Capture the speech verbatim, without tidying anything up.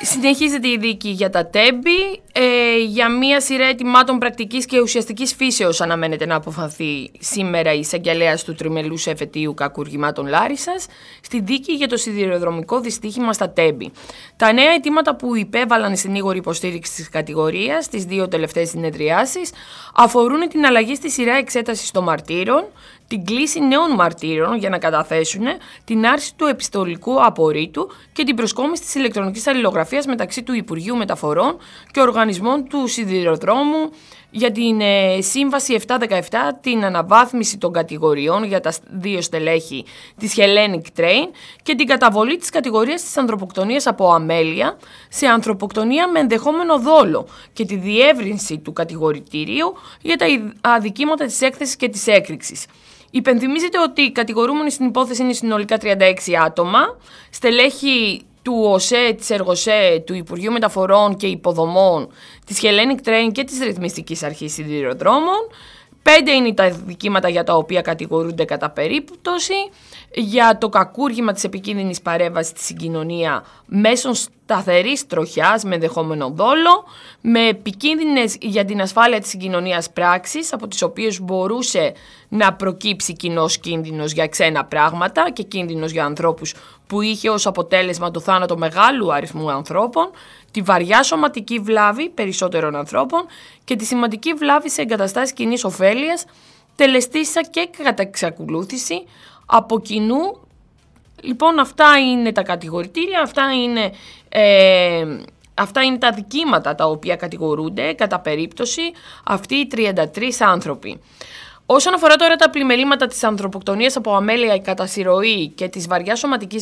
Συνεχίζεται η δίκη για τα Τέμπη. Ε, για μία σειρά αιτημάτων πρακτικής και ουσιαστικής φύσεως αναμένεται να αποφανθεί σήμερα η εισαγγελέας του τριμελούς εφετείου κακουργημάτων Λάρισσας στη δίκη για το σιδηροδρομικό δυστύχημα στα Τέμπη. Τα νέα αιτήματα που υπέβαλαν οι συνήγοροι υποστήριξη της κατηγορίας στις δύο τελευταίες συνεδριάσεις αφορούν την αλλαγή στη σειρά εξέτασης των μαρτύρων, την κλίση νέων μαρτύρων για να καταθέσουν, την άρση του επιστολικού απορρίτου και την προσκόμιση της ηλεκτρονικής αλληλογραφίας μεταξύ του Υπουργείου Μεταφορών και οργανισμών του Σιδηροδρόμου για την ε, Σύμβαση επτακόσια δεκαεπτά, την αναβάθμιση των κατηγοριών για τα δύο στελέχη της Hellenic Train και την καταβολή της κατηγορίας της ανθρωποκτονίας από αμέλεια σε ανθρωποκτονία με ενδεχόμενο δόλο και τη διεύρυνση του κατηγορητηρίου για τα αδικήματα της έκθεσης και της έκρηξης. Υπενθυμίζεται ότι οι κατηγορούμενοι στην υπόθεση είναι συνολικά τριάντα έξι άτομα, στελέχη του ΟΣΕ, της ΕΡΓΟΣΕ, του Υπουργείου Μεταφορών και Υποδομών, της Hellenic Train και της Ρυθμιστικής Αρχής Σιδηροδρόμων. Πέντε είναι τα δικήματα για τα οποία κατηγορούνται κατά περίπτωση, για το κακούργημα της επικίνδυνης παρέμβασης στη συγκοινωνία μέσω σταθερής τροχιάς με ενδεχόμενο δόλο, με επικίνδυνες για την ασφάλεια της συγκοινωνίας πράξεις, από τις οποίες μπορούσε να προκύψει κοινός κίνδυνος για ξένα πράγματα και κίνδυνος για ανθρώπους που είχε ως αποτέλεσμα το θάνατο μεγάλου αριθμού ανθρώπων, τη βαριά σωματική βλάβη περισσότερων ανθρώπων και τη σημαντική βλάβη σε εγκαταστάσεις κοινής ωφέλειας, τελεστήσα και κατά εξακολούθηση από κοινού. Λοιπόν, αυτά είναι τα κατηγορητήρια, αυτά είναι, ε, αυτά είναι τα δικήματα τα οποία κατηγορούνται κατά περίπτωση αυτοί οι τριάντα τρεις άνθρωποι. Όσον αφορά τώρα τα πλημελήματα της ανθρωποκτονίας από αμέλεια κατά συρροή και της βαριάς σωματικής